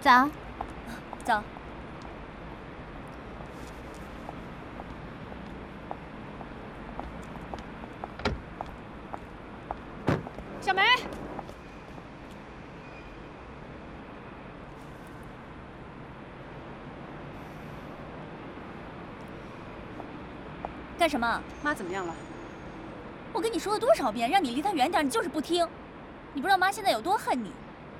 早。 早。 小梅， 干什么？ 妈怎么样了？ 我跟你说了多少遍，让你离他远点，你就是不听。你不知道妈现在有多恨你。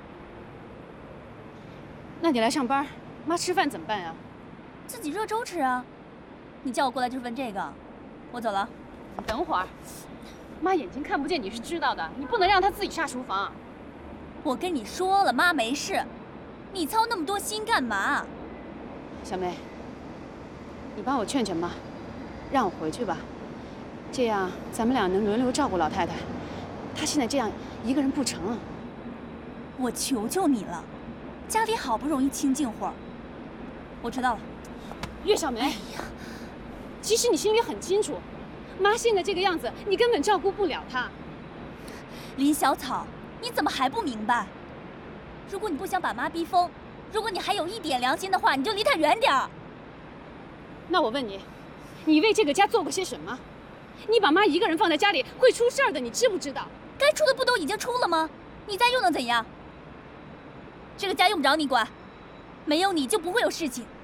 那你来上班，妈吃饭怎么办呀？ 自己热粥吃啊。你叫我过来就是问这个，我走了。 你等会儿，妈眼睛看不见你是知道的，你不能让她自己下厨房。 我跟你说了，妈没事，你操那么多心干嘛？ 小梅，你帮我劝劝妈，让我回去吧，这样咱们俩能轮流照顾老太太。她现在这样一个人不成。 我求求你了，家里好不容易清静会儿。我迟到了。 岳小梅，其实你心里很清楚，妈现在这个样子，你根本照顾不了她。 林小草，你怎么还不明白？如果你不想把妈逼疯，如果你还有一点良心的话，你就离她远点儿。 那我问你，你为这个家做过些什么？你把妈一个人放在家里会出事儿的，你知不知道？ 该出的不都已经出了吗？你再又能怎样？这个家用不着你管，没有你就不会有事情。